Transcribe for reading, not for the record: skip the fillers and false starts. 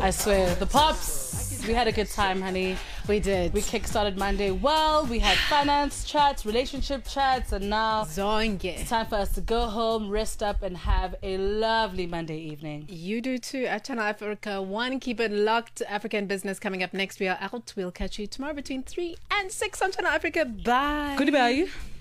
I swear, the pops, we had a good time, honey. We did. We kickstarted Monday well. We had finance chats, relationship chats, and now Zonke. it's time for us to go home, rest up, and have a lovely Monday evening. You do too at Channel Africa 1. Keep it locked. African Business coming up next. We are out. We'll catch you tomorrow between 3 and 6 on Channel Africa. Bye. Goodbye.